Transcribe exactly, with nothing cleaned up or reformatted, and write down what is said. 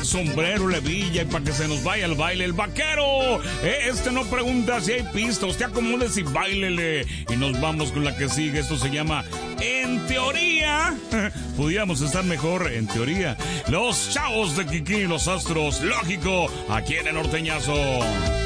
sombrero, levilla y para que se nos vaya el baile. El vaquero, eh, este no pregunta si hay pista, usted acomódese y bailele. Y nos vamos con la que sigue. Esto se llama En Teoría. Pudiéramos estar mejor, en teoría. Los Chavos de Kikín y los Astros, lógico, aquí en el Norteñazo.